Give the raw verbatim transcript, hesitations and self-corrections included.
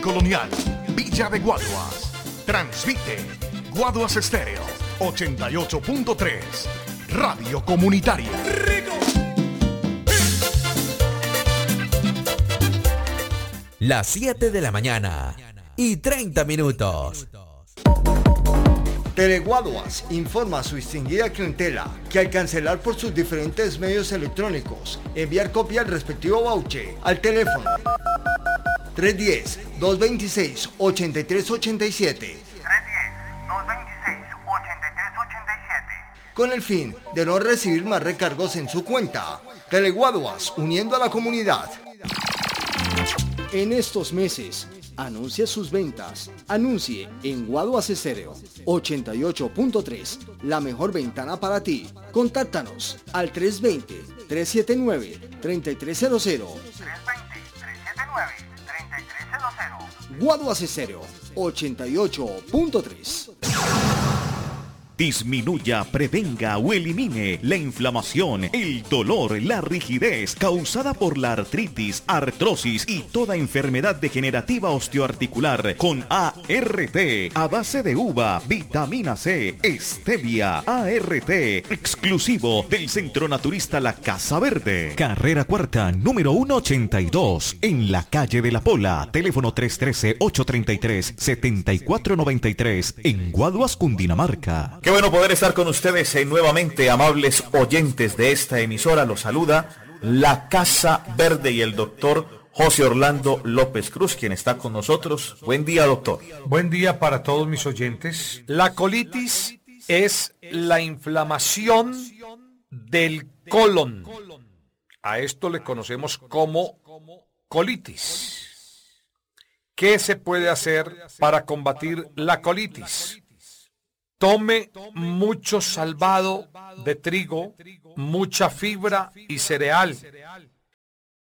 Colonial, Villa de Guaduas. Transmite Guaduas Estéreo ochenta y ocho punto tres. Radio Comunitaria. Las siete de la mañana y treinta minutos. Teleguaduas informa a su distinguida clientela que al cancelar por sus diferentes medios electrónicos, enviar copia del respectivo voucher al teléfono tres uno cero, dos dos seis, ocho tres ocho siete con el fin de no recibir más recargos en su cuenta. Teleguaduas, uniendo a la comunidad. En estos meses, anuncie sus ventas. Anuncie en Guaduas Estéreo ochenta y ocho punto tres, la mejor ventana para ti. Contáctanos al tres dos cero, tres siete nueve, tres tres cero cero. Guaduas Estéreo ochenta y ocho punto tres. Disminuya, prevenga o elimine la inflamación, el dolor, la rigidez causada por la artritis, artrosis y toda enfermedad degenerativa osteoarticular con A R T a base de uva, vitamina C, stevia. A R T exclusivo del Centro Naturista La Casa Verde. Carrera Cuarta, número ciento ochenta y dos, en la calle de La Pola. Teléfono tres uno tres, ocho tres tres, siete cuatro nueve tres, en Guaduas, Cundinamarca. Qué bueno poder estar con ustedes eh, nuevamente, amables oyentes de esta emisora. Los saluda La Casa Verde y el doctor José Orlando López Cruz, quien está con nosotros. Buen día, doctor. Buen día para todos mis oyentes. La colitis es la inflamación del colon. A esto le conocemos como colitis. ¿Qué se puede hacer para combatir la colitis? Tome mucho salvado de trigo, mucha fibra y cereal.